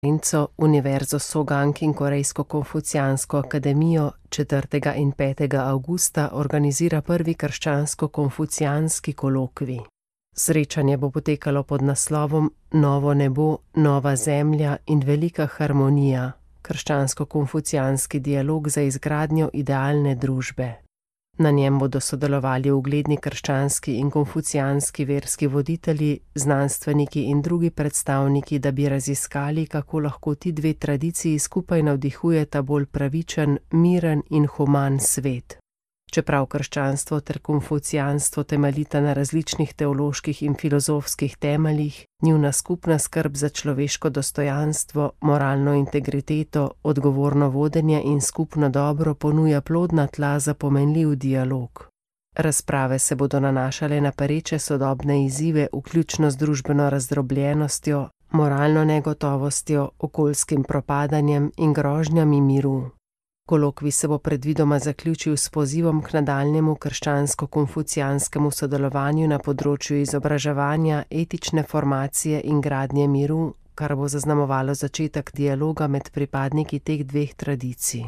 konferenco Univerzo Sogang in Korejsko-konfucijansko akademijo 4. in 5. avgusta organizira prvi krščansko-konfucijanski kolokvij. Srečanje bo potekalo pod naslovom Novo nebo, nova zemlja in velika harmonija, krščansko-konfucijanski dialog za izgradnjo idealne družbe. Na njem bodo sodelovali ugledni krščanski in konfucijanski verski voditelji, znanstveniki in drugi predstavniki, da bi raziskali, kako lahko ti dve tradiciji skupaj navdihujeta bolj pravičen, miren in human svet. Čeprav krščanstvo ter konfucijanstvo temeljita na različnih teoloških in filozofskih temeljih, njuna skupna skrb za človeško dostojanstvo, moralno integriteto, odgovorno vodenje in skupno dobro ponuja plodna tla za pomenljiv dialog. Razprave se bodo nanašale na pereče sodobne izzive, vključno z družbeno razdrobljenostjo, moralno negotovostjo, okoljskim propadanjem in grožnjami miru. Kolokvij se bo predvidoma zaključil s pozivom k nadaljnjemu krščansko-konfucijanskemu sodelovanju na področju izobraževanja, etične formacije in gradnje miru, kar bo zaznamovalo začetek dialoga med pripadniki teh dveh tradicij.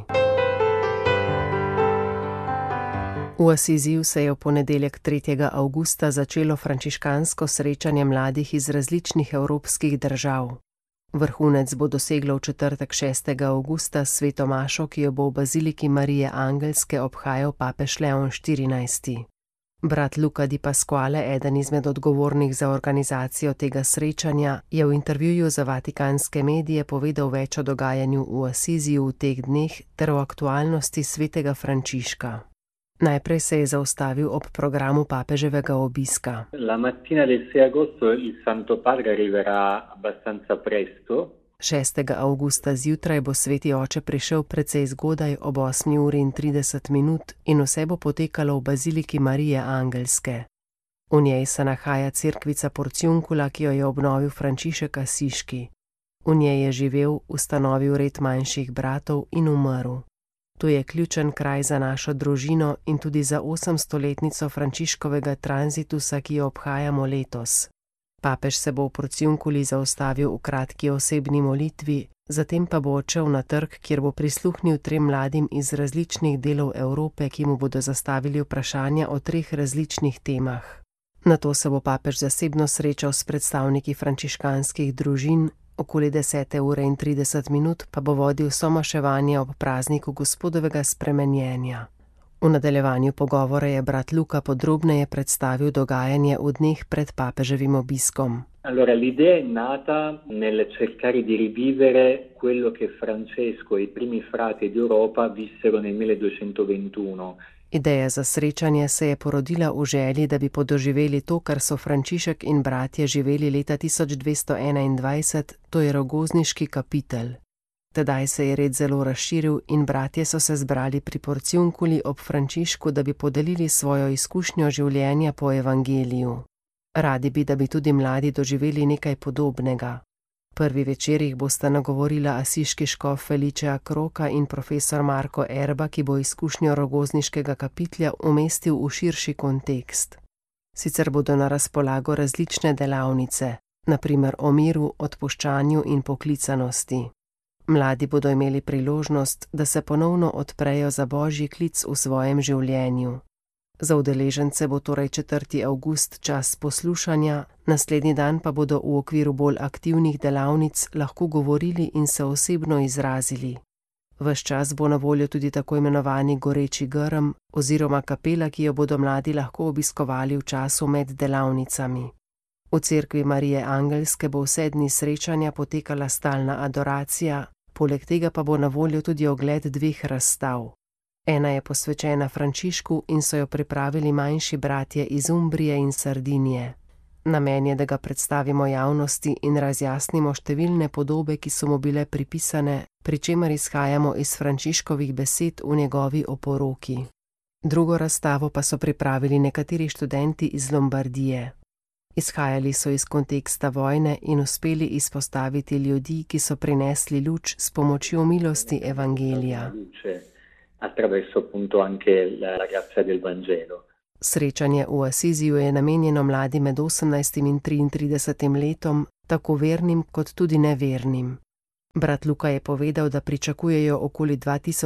V Asiziju se je v ponedeljek 3. avgusta začelo frančiškansko srečanje mladih iz različnih evropskih držav. Vrhunec bo doseglo v četrtek 6. avgusta sveto mašo, ki jo bo v baziliki Marije Angelske obhajal papež Leon XIV. Brat Luca Di Pasquale, eden izmed odgovornih za organizacijo tega srečanja, je v intervjuju za vatikanske medije povedal več o dogajanju v Asiziju v teh dneh ter o aktualnosti svetega Frančiška. Najprej se je zaustavil ob programu papeževega obiska. La mattina del 6 agosto il Santo Padre arriverà abbastanza presto. 6. avgusta zjutraj bo sveti oče prišel precej zgodaj ob 8:30 in vse bo potekalo v baziliki Marije Angelske. V njej se nahaja cerkvica Porciuncula, ki jo je obnovil Frančišek Asiški. V njej je živel, ustanovil red manjših bratov in umrl. To je ključen kraj za našo družino in tudi za 800-letnico Frančiškovega tranzitusa, ki jo obhajamo letos. Papež se bo v Porciunculi zaustavil v kratki osebni molitvi, zatem pa bo odšel na trg, kjer bo prisluhnil 3 mladim iz različnih delov Evrope, ki mu bodo zastavili vprašanja o 3 različnih temah. Nato se bo papež zasebno srečal s predstavniki frančiškanskih družin, okoli 10:30 pa bo vodil somaševanje ob prazniku Gospodovega spremenjenja. V nadaljevanju pogovora je brat Luka podrobneje predstavil dogajanje v dneh pred papeževim obiskom. Allora, l'idea è nata nel cercare di rivivere quello che Francesco e i primi frati d'Europa vissero nel 1221. Ideja za srečanje se je porodila v želji, da bi podoživeli to, kar so Frančišek in bratje živeli leta 1221, to je rogozniški kapitel. Tedaj se je red zelo razširil in bratje so se zbrali pri Porciunculi ob Frančišku, da bi podelili svojo izkušnjo življenja po evangeliju. Radi bi, da bi tudi mladi doživeli nekaj podobnega. Prvi večer jih bosta nagovorila asiški škof Felice Kroka in profesor Marko Erba, ki bo izkušnjo rogozniškega kapitlja umestil v širši kontekst. Sicer bodo na razpolago različne delavnice, na primer o miru, odpuščanju in poklicanosti. Mladi bodo imeli priložnost, da se ponovno odprejo za božji klic v svojem življenju. Za udeležence bo torej 4. avgust čas poslušanja, naslednji dan pa bodo v okviru bolj aktivnih delavnic lahko govorili in se osebno izrazili. Ves čas bo na voljo tudi tako imenovani goreči grm oziroma kapela, ki jo bodo mladi lahko obiskovali v času med delavnicami. V cerkvi Marije Angelske bo vse dni srečanja potekala stalna adoracija, poleg tega pa bo na voljo tudi ogled 2 razstav. Ena je posvečena Frančišku in so jo pripravili manjši bratje iz Umbrije in Sardinije. Namen je, da ga predstavimo javnosti in razjasnimo številne podobe, ki so mu bile pripisane, pri čemer izhajamo iz Frančiškovih besed v njegovi oporoki. Drugo razstavo pa so pripravili nekateri študenti iz Lombardije. Izhajali so iz konteksta vojne in uspeli izpostaviti ljudi, ki so prinesli luč s pomočjo milosti evangelija. Attraverso appunto anche la grazia del Vangelo. Srečanje v Asiziju je namenjeno mladim med 18 in 33 letom, tako vernim kot tudi nevernim. Brat Luka je povedal, da pričakujejo okoli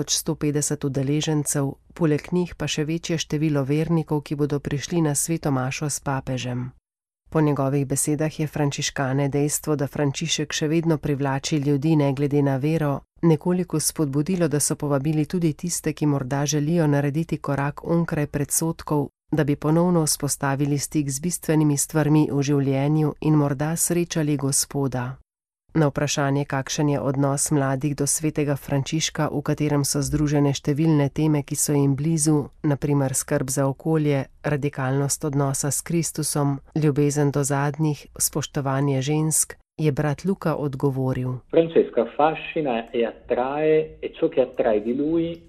2150 udeležencev, poleg njih pa še večje število vernikov, ki bodo prišli na sveto mašo s papežem. Po njegovih besedah je frančiškane dejstvo, da Frančišek še vedno privlači ljudi ne glede na vero, nekoliko spodbudilo, da so povabili tudi tiste, ki morda želijo narediti korak onkraj predsodkov, da bi ponovno vzpostavili stik z bistvenimi stvarmi v življenju in morda srečali Gospoda. Na vprašanje, kakšen je odnos mladih do svetega Frančiška, v katerem so združene številne teme, ki so jim blizu, na primer skrb za okolje, radikalnost odnosa s Kristusom, ljubezen do zadnjih, spoštovanje žensk, je brat Luka odgovoril. Francesco affascina e attrae e ciò che attrae di lui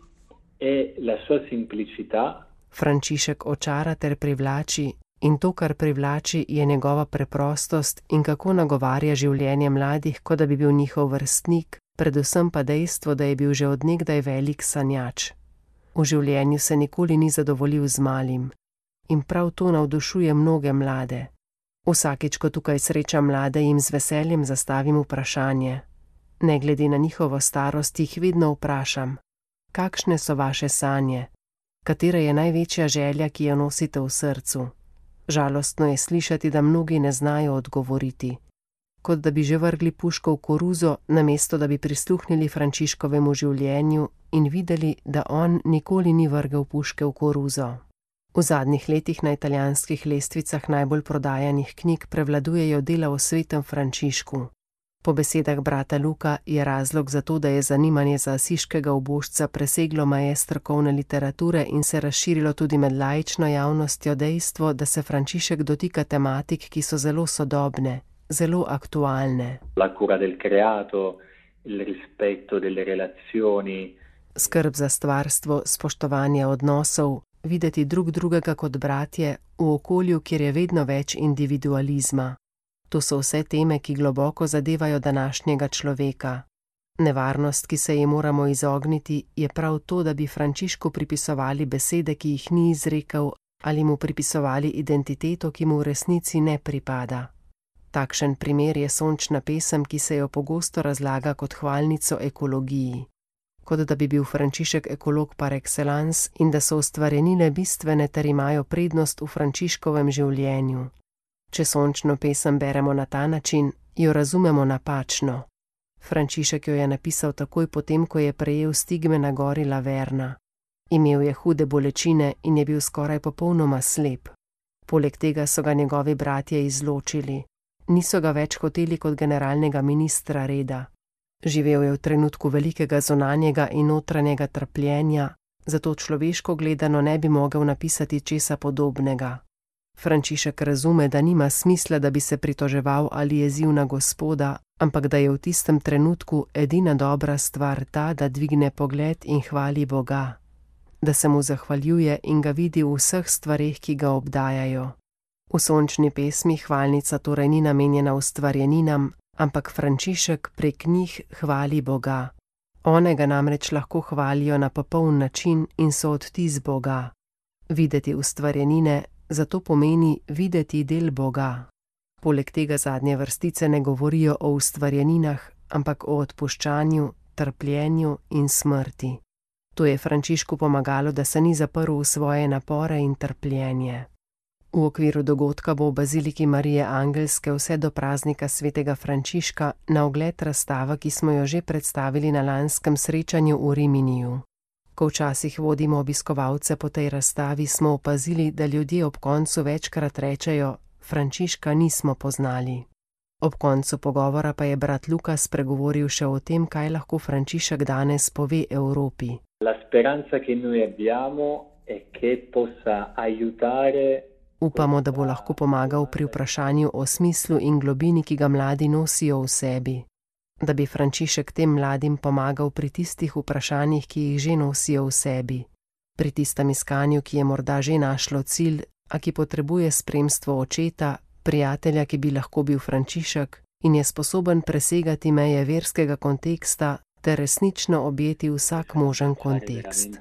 è la sua semplicità. Frančišek očara ter privlači, in to, kar privlači, je njegova preprostost in kako nagovarja življenje mladih, kot da bi bil njihov vrstnik, predvsem pa dejstvo, da je bil že od nekdaj velik sanjač. V življenju se nikoli ni zadovoljil z malim. In prav to navdušuje mnoge mlade. Vsakič, ko tukaj srečam mlade, jim z veseljem zastavim vprašanje. Ne glede na njihovo starost, jih vedno vprašam: kakšne so vaše sanje? Katera je največja želja, ki jo nosite v srcu? Žalostno je slišati, da mnogi ne znajo odgovoriti. Kot da bi že vrgli puško v koruzo, namesto da bi prisluhnili Frančiškovemu življenju in videli, da on nikoli ni vrgel puške v koruzo. V zadnjih letih na italijanskih lestvicah najbolj prodajanih knjig prevladujejo dela o svetem Frančišku. Po besedah brata Luka je razlog za to, da je zanimanje za asiškega ubožca preseglo meje strokovne literature in se razširilo tudi med laično javnostjo, dejstvo, da se Frančišek dotika tematik, ki so zelo sodobne, zelo aktualne. La cura del creato, il rispetto delle relazioni. Skrb za stvarstvo, spoštovanje odnosov, videti drug drugega kot bratje v okolju, kjer je vedno več individualizma. To so vse teme, ki globoko zadevajo današnjega človeka. Nevarnost, ki se ji moramo izogniti, je prav to, da bi Frančišku pripisovali besede, ki jih ni izrekel, ali mu pripisovali identiteto, ki mu v resnici ne pripada. Takšen primer je sončna pesem, ki se jo pogosto razlaga kot hvalnico ekologiji. Kot da bi bil Frančišek ekolog par excellence in da so ustvarjenine bistvene ter imajo prednost v Frančiškovem življenju. Če sončno pesem beremo na ta način, jo razumemo napačno. Frančišek jo je napisal takoj potem, ko je prejel stigme na gori Laverna. Imel je hude bolečine in je bil skoraj popolnoma slep. Poleg tega so ga njegovi bratje izločili. Niso ga več hoteli kot generalnega ministra reda. Živel je v trenutku velikega zunanjega in notranjega trpljenja, zato človeško gledano ne bi mogel napisati česa podobnega. Frančišek razume, da nima smisla, da bi se pritoževal ali jezil na Gospoda, ampak da je v tistem trenutku edina dobra stvar ta, da dvigne pogled in hvali Boga. Da se mu zahvaljuje in ga vidi v vseh stvareh, ki ga obdajajo. V sončni pesmi hvalnica torej ni namenjena ustvarjeninam, ampak Frančišek prek njih hvali Boga. One ga namreč lahko hvalijo na popoln način in so odtis Boga. Videti ustvarjenine zato pomeni videti del Boga. Poleg tega zadnje vrstice ne govorijo o ustvarjeninah, ampak o odpuščanju, trpljenju in smrti. To je Frančišku pomagalo, da se ni zaprl v svoje napore in trpljenje. V okviru dogodka bo v Baziliki Marije Angelske vse do praznika svetega Frančiška na ogled razstava, ki smo jo že predstavili na lanskem srečanju v Riminiju. Ko včasih vodimo obiskovalce po tej razstavi, smo opazili, da ljudje ob koncu večkrat rečejo: Frančiška nismo poznali. Ob koncu pogovora pa je brat Luka spregovoril še o tem, kaj lahko Frančišek danes pove Evropi. La speranza che noi abbiamo è che possa aiutare. Upamo, da bo lahko pomagal pri vprašanju o smislu in globini, ki ga mladi nosijo v sebi. Da bi Frančišek tem mladim pomagal pri tistih vprašanjih, ki jih že nosijo v sebi. Pri tistem iskanju, ki je morda že našlo cilj, a ki potrebuje spremstvo očeta, prijatelja, ki bi lahko bil Frančišek in je sposoben presegati meje verskega konteksta ter resnično objeti vsak možen kontekst.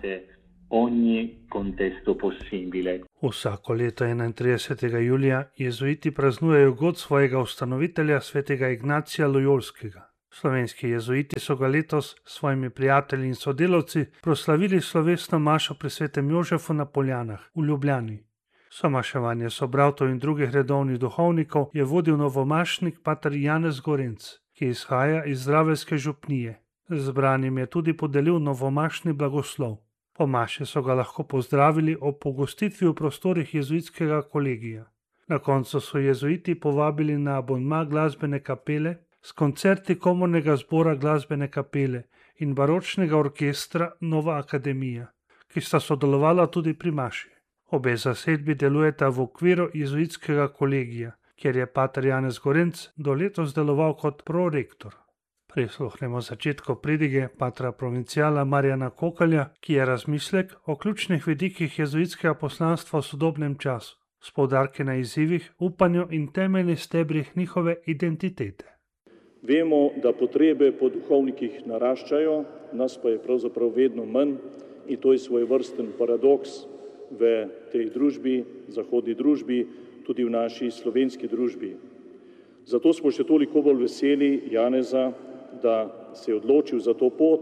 Vsako leto 31. julija jezuiti praznujejo god svojega ustanovitelja svetega Ignacija Lojolskega. Slovenski jezuiti so ga letos s svojimi prijatelji in sodelavci proslavili slovesno mašo pri svetem Jožefu na Poljanah v Ljubljani. Somaševanje sobratov in drugih redovnih duhovnikov je vodil novomašnik pater Janez Gorenc, ki izhaja iz Zdraveljske župnije. Zbranim je tudi podelil novomašni blagoslov. Po maši so ga lahko pozdravili ob pogostitvi v prostorih jezuitskega kolegija. Na koncu so jezuiti povabili na abonma glasbene kapele s koncerti komornega zbora glasbene kapele in baročnega orkestra Nova akademija, ki sta sodelovala tudi pri maši. Obe zasedbi delujeta v okviru jezuitskega kolegija, kjer je pater Janez Gorenc do letos deloval kot prorektor. Prisluhnemo začetku pridige patra provinciala Marjana Kokalja, ki je razmislek o ključnih vidikih jezuitskega poslanstva v sodobnem času, s poudarki na izzivih, upanju in temeljnih stebrih njihove identitete. Vemo, da potrebe po duhovnikih naraščajo, nas pa je pravzaprav vedno manj in to je svojevrsten paradoks v tej družbi, zahodni družbi, tudi v naši slovenski družbi. Zato smo še toliko bolj veseli Janeza, da se je odločil za to pot,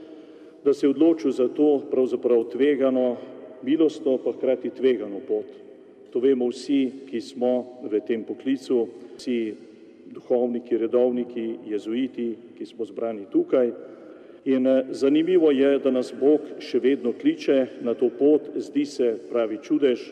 da se je odločil za to pravzaprav tvegano, milostno pa hkrati tvegano pot. To vemo vsi, ki smo v tem poklicu, vsi duhovniki, redovniki, jezuiti, ki smo zbrani tukaj. In zanimivo je, da nas Bog še vedno kliče na to pot, zdi se pravi čudež,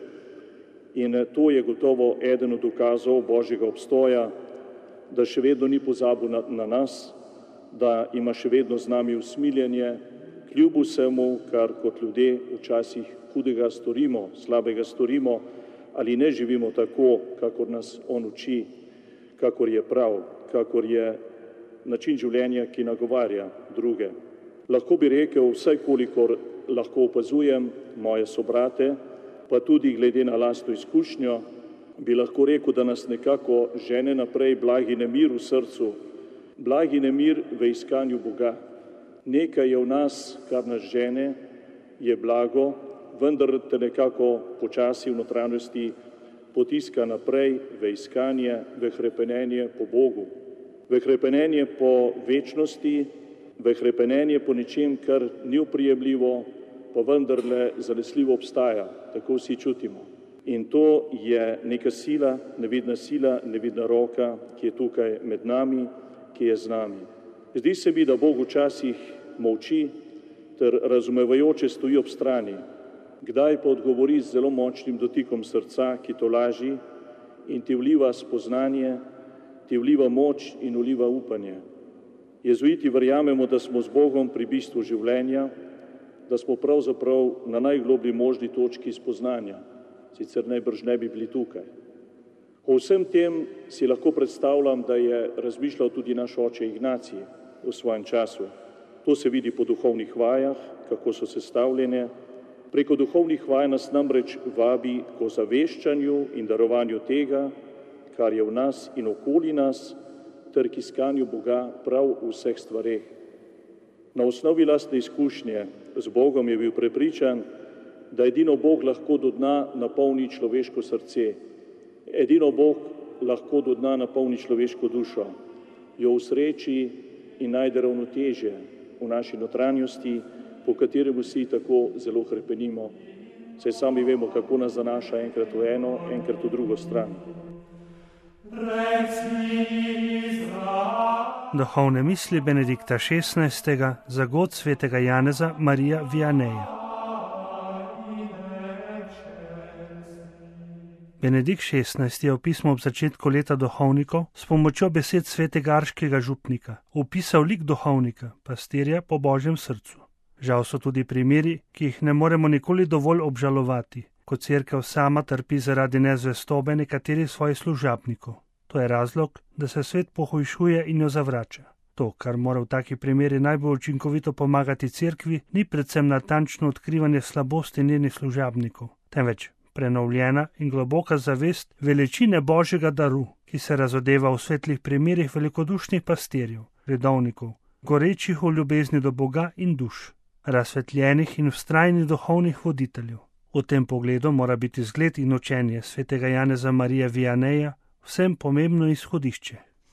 in to je gotovo eden od dokazov Božjega obstoja, da še vedno ni pozabil na nas, da ima še vedno z nami usmiljenje, kljub vsemu, kar kot ljudje včasih hudega storimo, slabega storimo, ali ne živimo tako, kakor nas on uči, kakor je prav, kakor je način življenja, ki nagovarja druge. Lahko bi rekel, vsaj kolikor lahko opazujem moje sobrate, pa tudi glede na lastno izkušnjo, bi lahko rekel, da nas nekako žene naprej blagi nemir v srcu, blagi nemir v iskanju Boga. Nekaj je v nas, kar nas žene, je blago, vendar te nekako počasi v notranjosti potiska naprej v iskanje, v hrepenenje po Bogu, v hrepenenje po večnosti, v hrepenenje po nečem, kar ni oprijemljivo, pa vendarle zanesljivo obstaja, tako vsi čutimo. In to je neka sila, nevidna roka, ki je tukaj med nami, ki je z nami. Zdi se mi, da Bog včasih molči ter razumevajoče stoji ob strani, kdaj pa odgovori z zelo močnim dotikom srca, ki tolaži in ti vliva spoznanje, ti vliva moč in vliva upanje. Jezuiti verjamemo, da smo z Bogom pri bistvu življenja, da smo pravzaprav na najgloblji možni točki spoznanja, sicer najbrž ne bi bili tukaj. O vsem tem si lahko predstavljam, da je razmišljal tudi naš oče Ignacij v svojem času. To se vidi po duhovnih vajah, kako so sestavljene. Preko duhovnih vaj nas namreč vabi k ozaveščanju in darovanju tega, kar je v nas in okoli nas, ter k iskanju Boga prav v vseh stvareh. Na osnovi lastne izkušnje z Bogom je bil prepričan, da edino Bog lahko do dna napolni človeško srce. Edino Bog lahko do dna napolni človeško dušo, jo usreči in najde ravnotežje v naši notranjosti, po katerem vsi tako zelo hrepenimo. Saj sami vemo, kako nas zanaša enkrat v eno, enkrat v drugo stran. Duhovne misli Benedikta XVI. Za god svetega Janeza Marija Vianeja. Benedikt XVI. Je v pismu ob začetku leta duhovnikov s pomočjo besed svetega arškega župnika opisal lik duhovnika, pastirja po Božjem srcu. Žal so tudi primeri, ki jih ne moremo nikoli dovolj obžalovati, ko cerkev sama trpi zaradi nezvestobe nekaterih svojih služabnikov. To je razlog, da se svet pohujšuje in jo zavrača. To, kar mora v taki primeri najbolj učinkovito pomagati cerkvi, ni predvsem natančno odkrivanje slabosti njenih služabnikov, temveč prenovljena in globoka zavest veličine Božjega daru, ki se razodeva v svetlih primerih velikodušnih pastirjev, redovnikov, gorečih v ljubezni do Boga in duš, razsvetljenih in vztrajnih duhovnih voditeljev. V tem pogledu mora biti zgled in učenje svetega Janeza Marija Vianeja vsem pomembno izhodišče.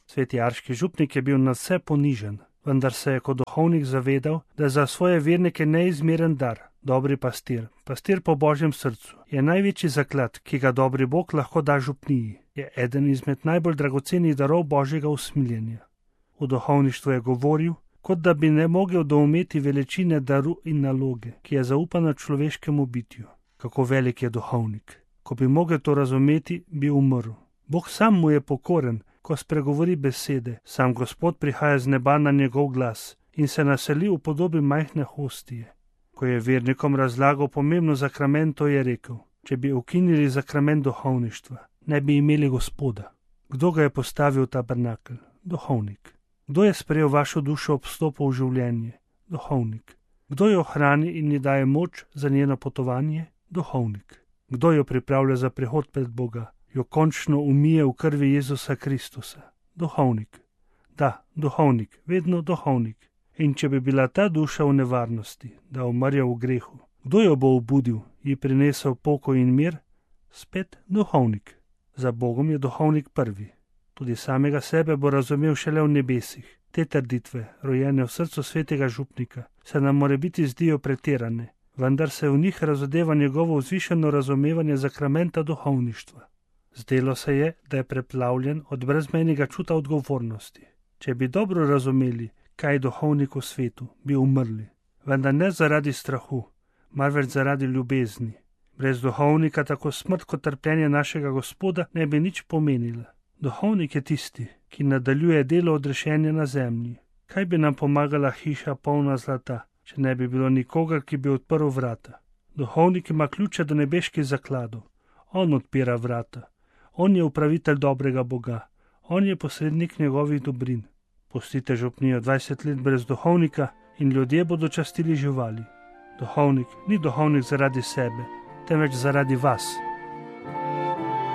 Sveti arški župnik je bil nadvse ponižen, vendar se je kot duhovnik zavedal, da je za svoje vernike neizmeren dar. Dobri pastir po Božjem srcu, je največji zaklad, ki ga dobri Bog lahko da župniji. Je eden izmed najbolj dragocenih darov Božjega usmiljenja. V duhovništvu je govoril, kot da bi ne mogel doumeti veličine daru in naloge, ki je zaupana človeškemu bitju. Kako velik je duhovnik. Ko bi mogel to razumeti, bi umrl. Bog sam mu je pokoren, ko spregovori besede, sam Gospod prihaja z neba na njegov glas in se naseli v podobi majhne hostije. Ko je vernikom razlagal pomembno zakramento, je rekel, če bi ukinili zakrament duhovništva, ne bi imeli Gospoda. Kdo ga je postavil v tabernakelj? Duhovnik. Kdo je sprejel vašo dušo ob vstopu v življenje? Duhovnik. Kdo jo hrani in ji daje moč za njeno potovanje? Duhovnik. Kdo jo pripravlja za prihod pred Boga? Jo končno umije v krvi Jezusa Kristusa? Duhovnik. Da, duhovnik, vedno duhovnik. In če bi bila ta duša v nevarnosti, da umrja v grehu, kdo jo bo obudil, ji prinesel pokoj in mir? Spet duhovnik. Za Bogom je duhovnik prvi. Tudi samega sebe bo razumel šele v nebesih. Te trditve, rojene v srcu svetega župnika, se nam morebiti zdijo pretirane, vendar se v njih razodeva njegovo vzvišeno razumevanje zakramenta duhovništva. Zdelo se je, da je preplavljen od brezmejnega čuta odgovornosti. Če bi dobro razumeli, kaj je duhovnik v svetu, bi umrli. Vendar ne zaradi strahu, marveč zaradi ljubezni. Brez duhovnika tako smrt kot trpljenje našega Gospoda ne bi nič pomenila. Duhovnik je tisti, ki nadaljuje delo odrešenja na zemlji. Kaj bi nam pomagala hiša polna zlata, če ne bi bilo nikogar, ki bi odprl vrata? Duhovnik ima ključe do nebeških zakladov. On odpira vrata. On je upravitelj dobrega Boga. On je posrednik njegovih dobrin. Pustite župnijo 20 let brez duhovnika in ljudje bodo častili živali. Duhovnik ni duhovnik zaradi sebe, temveč zaradi vas.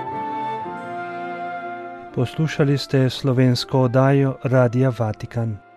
Poslušali ste slovensko oddajo Radia Vatikan.